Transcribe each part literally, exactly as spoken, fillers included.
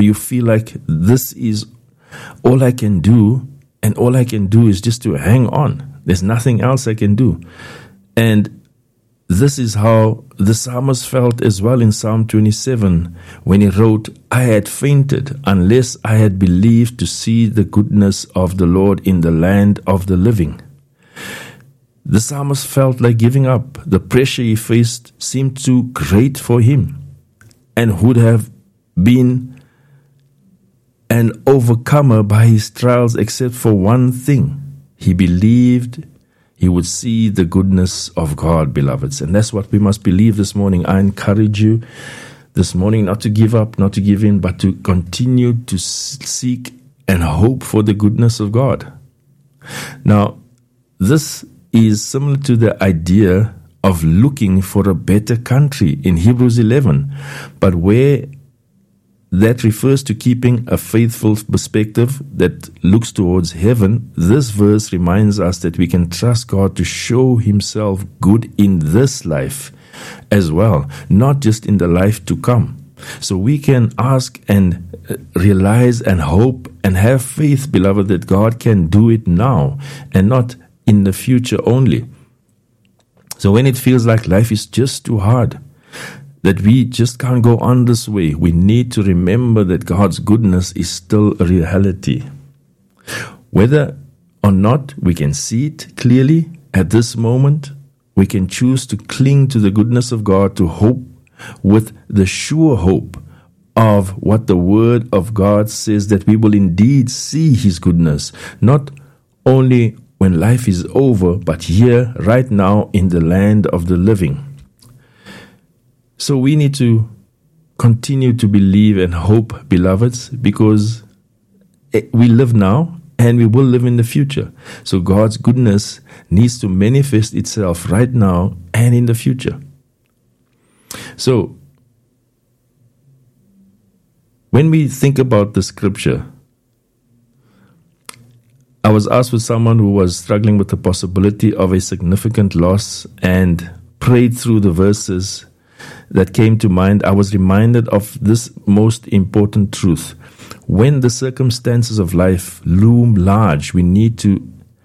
or you feel like this is all I can do, and all I can do is just to hang on. There's nothing else I can do. And this is how the psalmist felt as well in Psalm twenty-seven when he wrote, I had fainted unless I had believed to see the goodness of the Lord in the land of the living. The psalmist felt like giving up. The pressure he faced seemed too great for him and would have been an overcomer by his trials except for one thing. He believed he would see the goodness of God, beloveds. And that's what we must believe this morning. I encourage you this morning not to give up, not to give in, but to continue to seek and hope for the goodness of God. Now, this is similar to the idea of looking for a better country in Hebrews eleven, but where that refers to keeping a faithful perspective that looks towards heaven, this verse reminds us that we can trust God to show himself good in this life as well, not just in the life to come. So we can ask and realize and hope and have faith, beloved, that God can do it now and not in the future only. So when it feels like life is just too hard, that we just can't go on this way, we need to remember that God's goodness is still a reality. Whether or not we can see it clearly at this moment, we can choose to cling to the goodness of God, to hope with the sure hope of what the Word of God says, that we will indeed see his goodness, not only when life is over, but here, right now, in the land of the living. So we need to continue to believe and hope, beloveds, because we live now and we will live in the future. So God's goodness needs to manifest itself right now and in the future. So when we think about the scripture, I was asked with someone who was struggling with the possibility of a significant loss and prayed through the verses that came to mind. I was reminded of this most important truth. When the circumstances of life loom large, we need to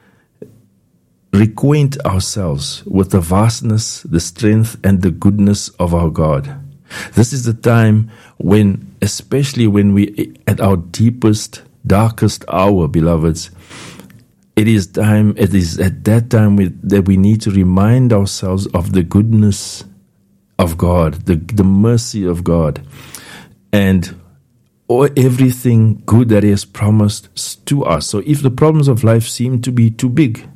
reacquaint ourselves with the vastness, the strength, and the goodness of our God. This is the time when, especially when we at our deepest, darkest hour, beloveds, it is time. It is at that time we, that we need to remind ourselves of the goodness of God, the, the mercy of God, and or everything good that he has promised to us. So if the problems of life seem to be too big,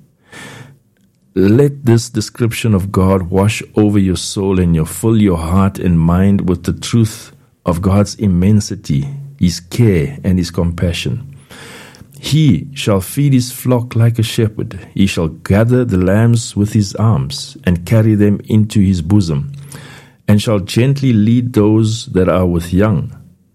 let this description of God wash over your soul and your fill your heart and mind with the truth of God's immensity, his care, and his compassion. He shall feed his flock like a shepherd. He shall gather the lambs with his arms and carry them into his bosom, and shall gently lead those that are with young,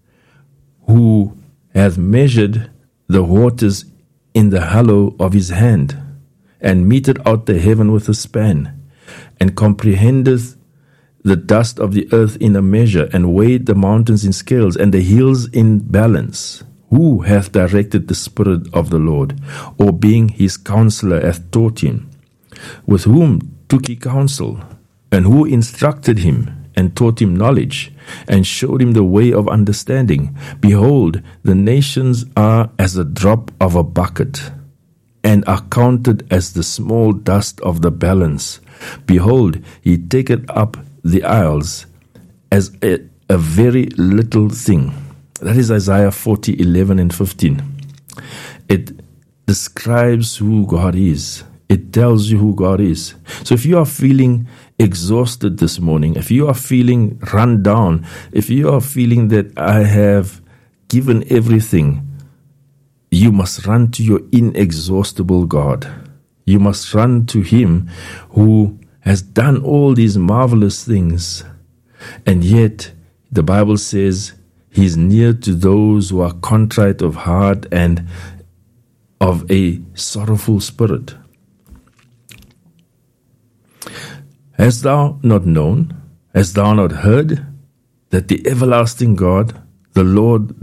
who hath measured the waters in the hollow of his hand, and meted out the heaven with a span, and comprehendeth the dust of the earth in a measure, and weighed the mountains in scales, and the hills in balance. Who hath directed the Spirit of the Lord, or being his counselor hath taught him? With whom took he counsel, and who instructed him, and taught him knowledge, and showed him the way of understanding? Behold, the nations are as a drop of a bucket, and are counted as the small dust of the balance. Behold, he taketh up the isles as a, a very little thing. That is Isaiah forty, eleven and fifteen. It describes who God is. It tells you who God is. So if you are feeling exhausted this morning, if you are feeling run down, if you are feeling that I have given everything, you must run to your inexhaustible God. You must run to him who has done all these marvelous things. And yet, the Bible says, he is near to those who are contrite of heart and of a sorrowful spirit. Hast thou not known, hast thou not heard, that the everlasting God, the Lord,